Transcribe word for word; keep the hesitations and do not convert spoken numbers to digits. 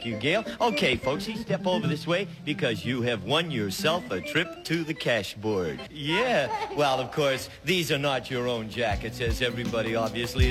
Thank you, Gail. Okay, folks, you step over this way because you have won yourself a trip to the cash board. Yeah. Well, of course, these are not your own jackets, as everybody obviously